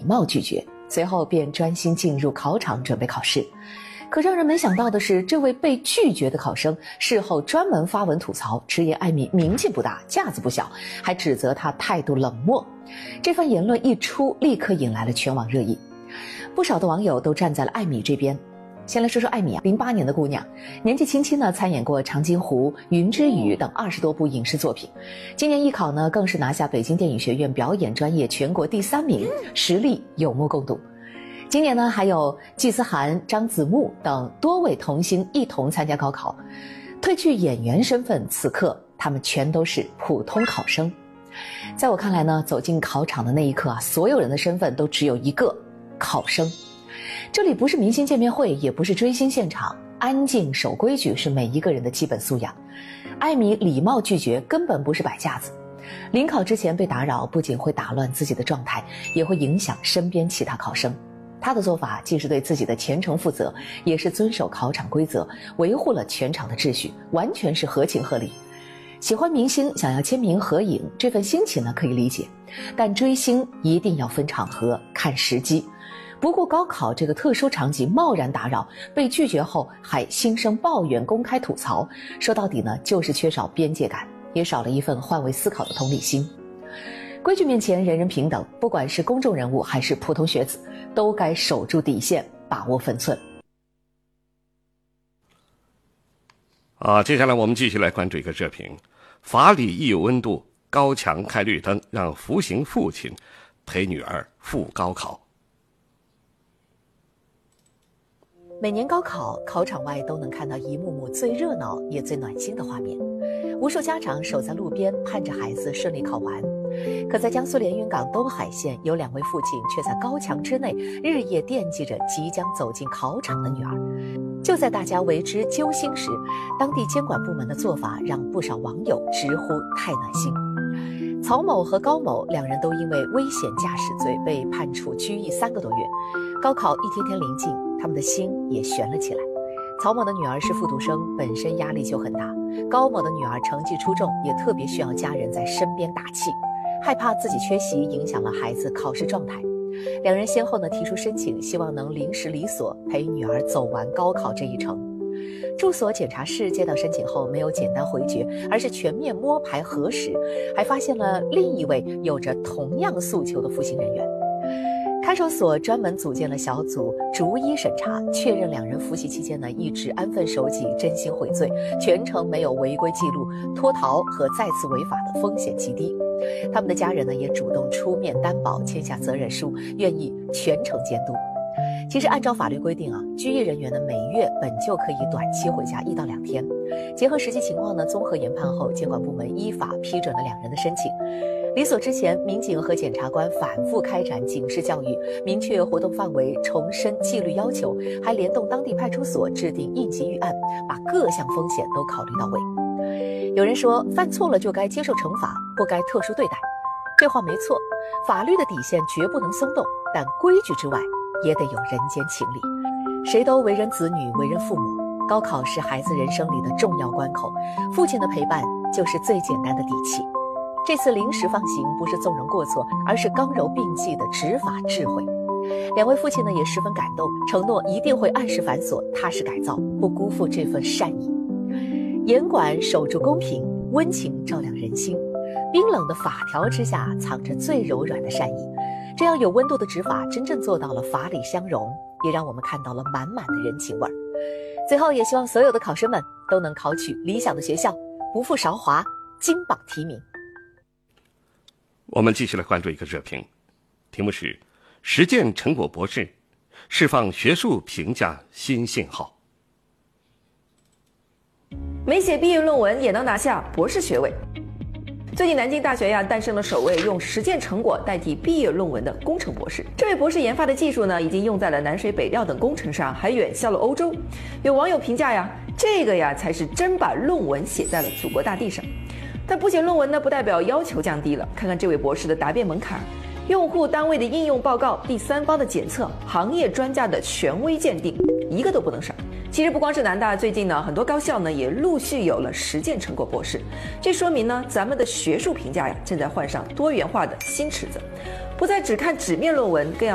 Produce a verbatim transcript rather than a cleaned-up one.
貌拒绝，随后便专心进入考场准备考试。可让人没想到的是，这位被拒绝的考生事后专门发文吐槽，直言艾米名气不大，架子不小，还指责她态度冷漠。这番言论一出，立刻引来了全网热议，不少的网友都站在了艾米这边。先来说说艾米啊，零八年的姑娘，年纪轻轻呢参演过《长津湖》《云之羽》等二十多部影视作品。今年艺考呢更是拿下北京电影学院表演专业全国第三名，实力有目共睹。今年呢还有季思涵、张子木等多位童星一同参加高考。褪去演员身份，此刻他们全都是普通考生。在我看来呢，走进考场的那一刻啊，所有人的身份都只有一个，考生。这里不是明星见面会，也不是追星现场，安静守规矩是每一个人的基本素养。艾米礼貌拒绝根本不是摆架子。临考之前被打扰，不仅会打乱自己的状态，也会影响身边其他考生。他的做法既是对自己的前程负责，也是遵守考场规则，维护了全场的秩序，完全是合情合理。喜欢明星，想要签名合影，这份心情呢可以理解，但追星一定要分场合，看时机。不过高考这个特殊场景贸然打扰，被拒绝后还心生抱怨，公开吐槽，说到底呢就是缺少边界感，也少了一份换位思考的同理心。规矩面前人人平等，不管是公众人物还是普通学子，都该守住底线，把握分寸。 啊，接下来我们继续来关注一个热评：法理亦有温度，高墙开绿灯，让服刑父亲陪女儿赴高考。 每年高考，考场外都能看到一幕幕最热闹也最暖心的画面，无数家长守在路边盼着孩子顺利考完。可在江苏连云港东海县，有两位父亲却在高墙之内日夜惦记着即将走进考场的女儿。就在大家为之揪心时，当地监管部门的做法让不少网友直呼太暖心。曹某和高某两人都因为危险驾驶罪被判处拘役三个多月。高考一天天临近，他们的心也悬了起来。曹某的女儿是复读生，本身压力就很大，高某的女儿成绩出众，也特别需要家人在身边打气，害怕自己缺席影响了孩子考试状态。两人先后呢提出申请，希望能临时离所陪女儿走完高考这一程。住所检查室接到申请后，没有简单回绝，而是全面摸排核实，还发现了另一位有着同样诉求的服刑人员。看守所专门组建了小组，逐一审查，确认两人服刑期间呢一直安分守己，真心悔罪，全程没有违规记录，脱逃和再次违法的风险极低。他们的家人呢也主动出面担保，签下责任书，愿意全程监督。其实按照法律规定啊，拘役人员呢每月本就可以短期回家一到两天。结合实际情况呢，综合研判后，监管部门依法批准了两人的申请。离所之前，民警和检察官反复开展警示教育，明确活动范围，重申纪律要求，还联动当地派出所制定应急预案，把各项风险都考虑到位。有人说，犯错了就该接受惩罚，不该特殊对待。这话没错，法律的底线绝不能松动，但规矩之外也得有人间情理。谁都为人子女，为人父母，高考是孩子人生里的重要关口，父亲的陪伴就是最简单的底气。这次临时放行不是纵容过错，而是刚柔并济的执法智慧。两位父亲呢也十分感动，承诺一定会按时反锁，踏实改造，不辜负这份善意。严管守住公平，温情照亮人心。冰冷的法条之下藏着最柔软的善意。这样有温度的执法，真正做到了法理相容，也让我们看到了满满的人情味儿。最后，也希望所有的考生们都能考取理想的学校，不负韶华，金榜题名。 我们继续来关注一个热评，题目是实践成果博士释放学术评价新信号。 没写毕业论文也能拿下博士学位。最近南京大学呀诞生了首位用实践成果代替毕业论文的工程博士。这位博士研发的技术呢，已经用在了南水北料等工程上，还远销了欧洲。有网友评价呀，这个呀才是真把论文写在了祖国大地上。但不写论文呢，不代表要求降低了。看看这位博士的答辩门槛：用户单位的应用报告、第三方的检测、行业专家的权威鉴定，一个都不能少。其实不光是南大，最近呢，很多高校呢也陆续有了实践成果博士。这说明呢，咱们的学术评价呀，正在换上多元化的新尺子，不再只看纸面论文，更要